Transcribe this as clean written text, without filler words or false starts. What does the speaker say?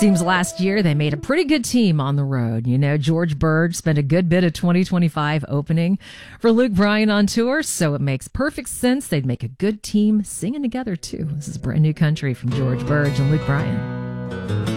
Seems last year they made a pretty good team on the road. You know, George Bird spent a good bit of 2025 opening for Luke Bryan on tour, so it makes perfect sense they'd make a good team singing together, too. This is Brand New Country from George Bird and Luke Bryan.